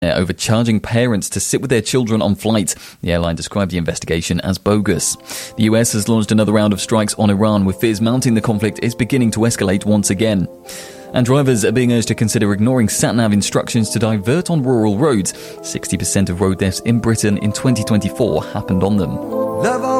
over charging parents to sit with their children on flights. The airline described the investigation as bogus. The US has launched another round of strikes on Iran, with fears mounting the conflict is beginning to escalate once again. And drivers are being urged to consider ignoring sat-nav instructions to divert on rural roads. 60% of road deaths in Britain in 2024 happened on them.